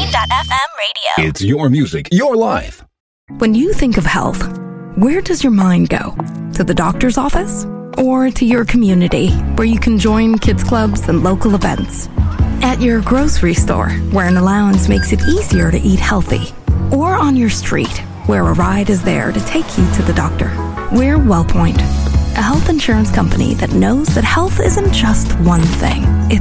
Plain.fm radio. It's your music, your life. When you think of health, where does your mind go? To the doctor's office? Or to your community, where you can join kids clubs and local events? At your grocery store, where an allowance makes it easier to eat healthy? Or on your street, where a ride is there to take you to the doctor? We're WellPoint, a health insurance company that knows that health isn't just one thing. It's